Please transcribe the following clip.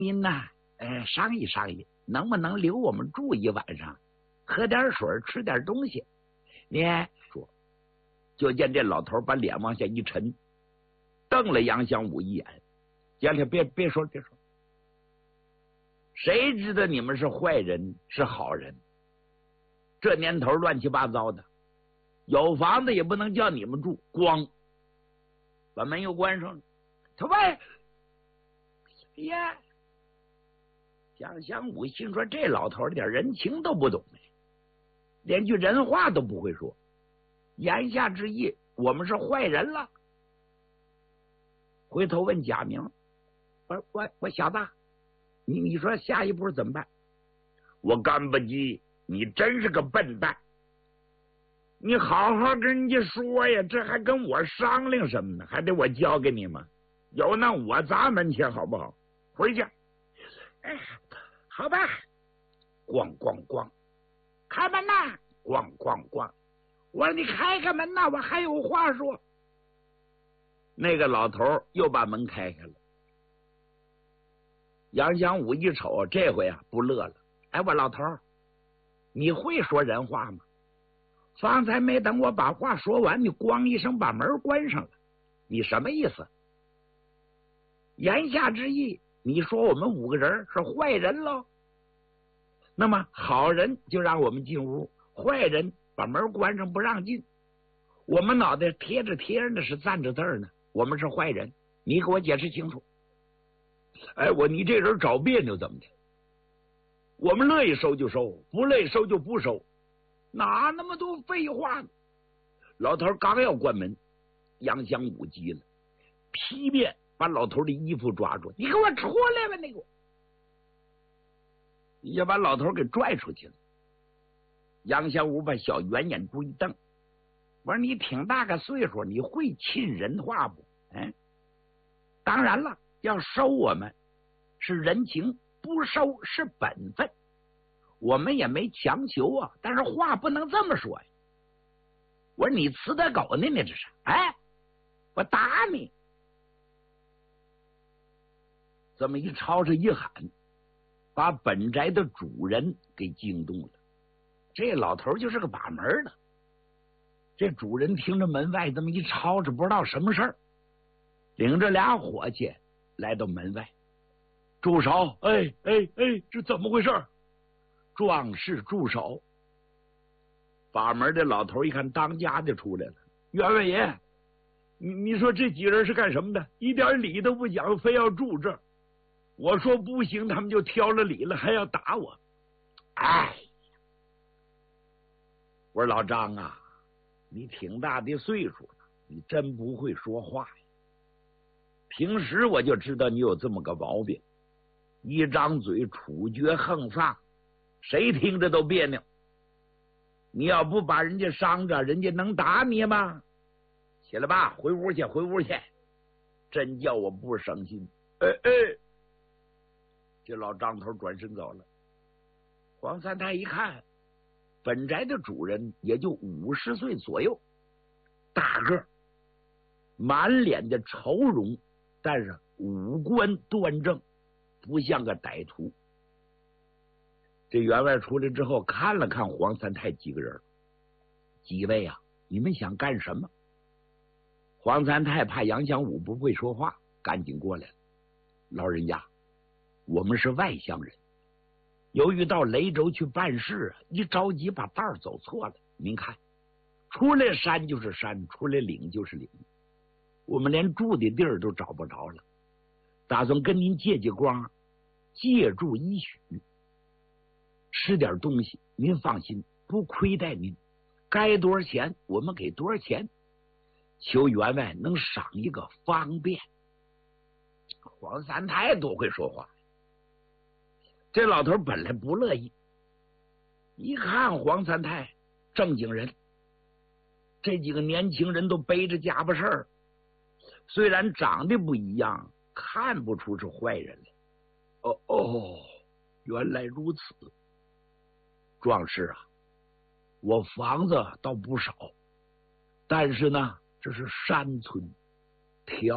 您呐，商议商议，能不能留我们住一晚上，喝点水，吃点东西？你说，就见这老头把脸往下一沉，瞪了杨香武一眼，讲起别说，谁知道你们是坏人是好人？这年头乱七八糟的，有房子也不能叫你们住，光把门又关上了。他喂，哎呀！蒋祥武心说：“这老头点人情都不懂，连句人话都不会说。言下之意，我们是坏人了。”回头问贾明：“我小子，你说下一步怎么办？”我干不急，你真是个笨蛋！你好好跟人家说呀，这还跟我商量什么呢？还得我教给你吗？有那我砸门前好不好？回去。哎，好吧，咣咣咣，开门呐！咣咣咣，我说你开门呐，我还有话说。那个老头又把门开开了。杨祥武一瞅，这回啊不乐了。哎，我老头，你会说人话吗？方才没等我把话说完，你咣一声把门关上了，你什么意思？言下之意，你说我们5个人是坏人喽？那么好人就让我们进屋，坏人把门关上不让进。我们脑袋贴着的是站着字呢，我们是坏人，你给我解释清楚。哎，你这人找别扭怎么的？我们乐意收就收，不乐意收就不收，哪那么多废话呢？老头刚要关门，杨祥武急了，劈面把老头的衣服抓住，你给我出来吧！你给我，也把老头给拽出去了。杨祥武把小圆眼珠一瞪，我说你挺大个岁数，你会沁人话不？当然了，要收我们是人情，不收是本分，我们也没强求啊，但是话不能这么说呀。我说你呲的狗呢，你这是？哎，我打你！这么一吵着一喊，把本宅的主人给惊动了。这老头就是个把门的。这主人听着门外这么一吵着，不知道什么事儿，领着俩伙计来到门外。住手！哎，这怎么回事？壮士住手！把门的老头一看当家的出来了，员外爷，你说这几人是干什么的？一点理都不讲，非要住这儿。我说不行，他们就挑了理了，还要打我。哎，我说老张啊，你挺大的岁数了，你真不会说话呀。平时我就知道你有这么个毛病，一张嘴处决横丧，谁听着都别扭。你要不把人家伤着，人家能打你吗？起来吧，回屋去，回屋去！真叫我不省心。这老张头转身走了。黄三太一看，本宅的主人也就50岁左右，大个，满脸的愁容，但是五官端正，不像个歹徒。这员外出来之后，看了看黄三太几个人，几位啊，你们想干什么？黄三太怕杨祥武不会说话，赶紧过来了。老人家，我们是外乡人，由于到雷州去办事，一着急把道走错了。您看，出来山就是山，出来岭就是岭，我们连住的地儿都找不着了，打算跟您借光，借住一宿，吃点东西。您放心，不亏待您，该多少钱我们给多少钱，求员外能赏一个方便。黄三太多会说话，这老头本来不乐意，一看黄三太正经人，这几个年轻人都背着家伙事儿，虽然长得不一样，看不出是坏人来。原来如此。壮士啊，我房子倒不少，但是呢，这是山村，条